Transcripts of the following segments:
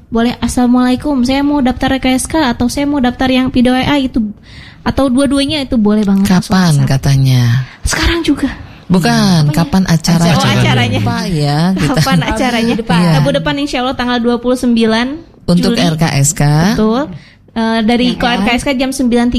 boleh assalamualaikum, saya mau daftar RKSK atau saya mau daftar yang video AI itu, atau dua-duanya itu boleh banget. Kapan katanya? Sekarang juga. Bukan, kapan acaranya? Acaranya. Lupa ya. Kapan acaranya? Rabu depan insya Allah tanggal 29 untuk Juli. RKSK. Betul. Dari RKSK jam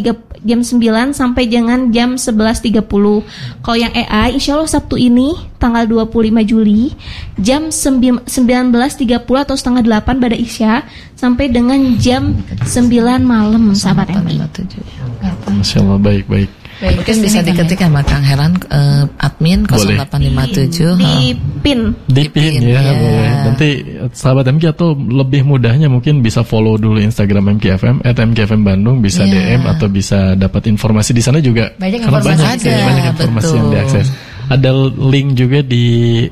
9 sampai dengan jam 11.30. Kalau yang AI insya Allah Sabtu ini tanggal 25 Juli jam 19.30 atau setengah 8 pada Isya sampai dengan jam 9 malam sahabat MK. Masya Allah, baik. Mungkin bisa diketik sama Kang Heran, admin 0857 di pin ya, boleh. Nanti sahabat MK atau lebih mudahnya mungkin bisa follow dulu Instagram MKFM @MKFM Bandung, bisa DM atau bisa dapat informasi di sana juga. Banyak informasi banyak informasi yang diakses. Ada link juga di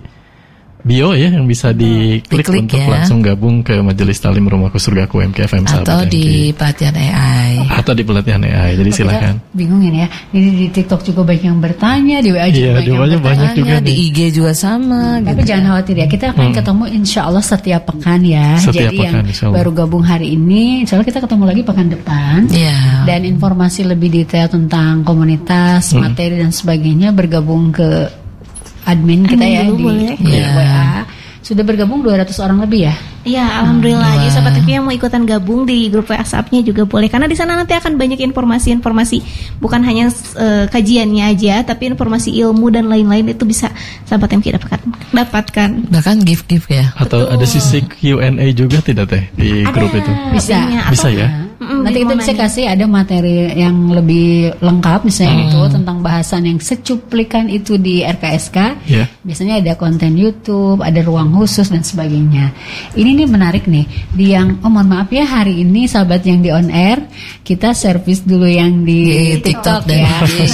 bio ya yang bisa diklik untuk langsung gabung ke Majelis Talim Rumahku Surgaku MKFM atau di pelatihan AI. Jadi silakan. Bingungin ya. Ini di TikTok juga banyak yang bertanya, di WA juga banyak juga di IG juga sama. Tapi jangan khawatir ya, kita akan ketemu insya Allah setiap pekan ya. Setiap Jadi pekan, yang baru gabung hari ini, insya Allah kita ketemu lagi pekan depan. Dan informasi lebih detail tentang komunitas, materi dan sebagainya bergabung ke admin kita ya di WA. Sudah bergabung 200 orang lebih ya? Iya, alhamdulillah. Jadi sahabat TV yang mau ikutan gabung di grup WhatsApp-nya juga boleh, karena di sana nanti akan banyak informasi-informasi, bukan hanya kajiannya aja, tapi informasi ilmu dan lain-lain itu bisa sahabat MK dapatkan. Bahkan gift-gift ya. Atau ada sisi Q&A juga tidak teh di grup itu? Bisa ya. Nanti kita bisa kasih ada materi yang lebih lengkap, misalnya itu tentang bahasan yang secuplikan itu di RKSK. Biasanya ada konten YouTube, ada ruang khusus dan sebagainya. Ini nih menarik nih, di yang mohon maaf ya, hari ini sahabat yang di on air kita servis dulu yang di TikTok ya.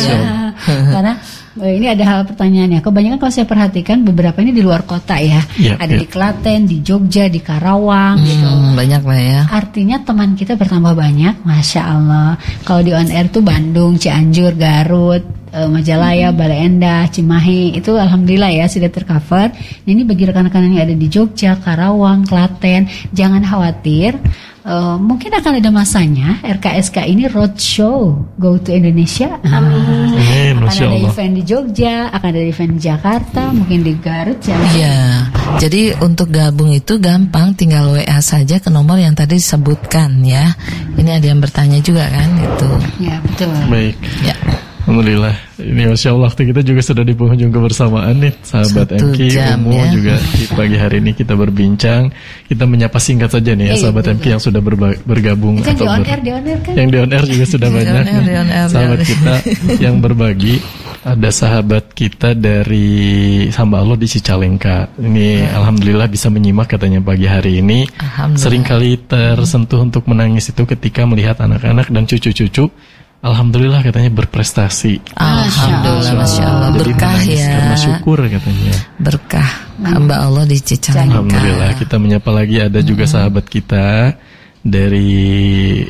Karena ini ada hal pertanyaannya. Kebanyakan kalau saya perhatikan beberapa ini di luar kota ya. Ada di Klaten, di Jogja, di Karawang gitu. Banyak lah ya. Artinya teman kita bertambah banyak, Masya Allah. Kalau di on air tuh Bandung, Cianjur, Garut, Majalaya, Bale Endah, Cimahi, itu alhamdulillah ya sudah tercover. Ini bagi rekan-rekan yang ada di Jogja, Karawang, Klaten, jangan khawatir. Mungkin akan ada masanya RKSK ini roadshow go to Indonesia. Amin. Akan ada event di Jogja, akan ada event di Jakarta, mungkin di Garut ya. Iya. Jadi untuk gabung itu gampang, tinggal WA saja ke nomor yang tadi disebutkan ya. Ini ada yang bertanya juga kan itu. Ya, betul. Baik. Ya. Alhamdulillah, ini Masya Allah waktu kita juga sudah di penghujung kebersamaan nih sahabat MK Umum ya. Juga di pagi hari ini kita berbincang, kita menyapa singkat saja nih ya sahabat MK yang sudah bergabung atau yang di on air juga sudah banyak sahabat kita yang berbagi. Ada sahabat kita dari hamba Allah di Cicalengka. Ini alhamdulillah bisa menyimak katanya pagi hari ini. Seringkali tersentuh untuk menangis itu ketika melihat anak-anak dan cucu-cucu alhamdulillah katanya berprestasi. Alhamdulillah, Masya Allah. Berkah ya. Karena syukur katanya. Berkah hamba Allah di Cicalengka. Alhamdulillah. Kita menyapa lagi ada juga sahabat kita dari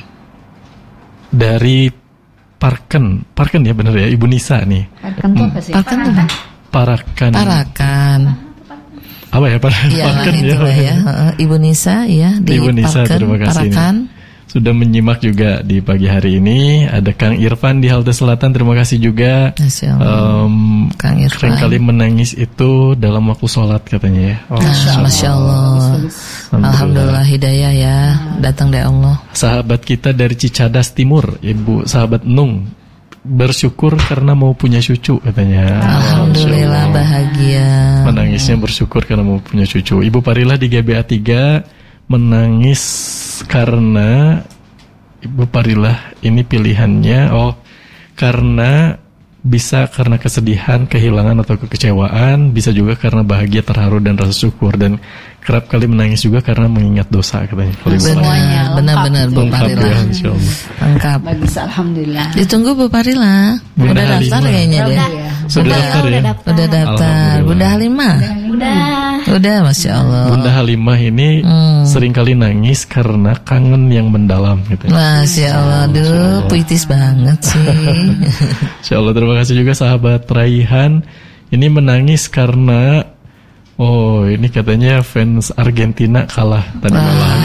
Parken ya benar ya, Ibu Nisa nih. Parken itu apa sih? Parakan. Apa ya Parken ya? Ibu Nisa ya di Ibu Nisa, Parken, terima kasih. Parakan. Sudah menyimak juga di pagi hari ini. Ada Kang Irfan di Halte Selatan, terima kasih juga. Kang Irfan. Seringkali menangis itu dalam waktu sholat katanya ya. Masya Allah. Alhamdulillah hidayah ya, datang dari Allah. Sahabat kita dari Cicadas Timur, Ibu sahabat Nung, bersyukur karena mau punya cucu katanya. Alhamdulillah bahagia. Menangisnya bersyukur karena mau punya cucu. Ibu Parila di GBA 3 menangis karena Ibu Parilah ini pilihannya karena bisa karena kesedihan, kehilangan atau kekecewaan, bisa juga karena bahagia, terharu dan rasa syukur, dan kerap kali menangis juga karena mengingat dosa katanya. Benar-benar Bu Parilah. Lengkap. Bagus, alhamdulillah. Ditunggu Bu Parilah. Udah daftar kayaknya deh. Sudah daftar ya? Udah daftar. Bunda Halimah. Udah, Masya Allah. Bunda Halimah ini seringkali nangis karena kangen yang mendalam gitu. Masya Allah, aduh, puitis banget sih. Masya Allah, terima kasih juga sahabat Raihan. Ini menangis karena ini katanya fans Argentina kalah tadi malam.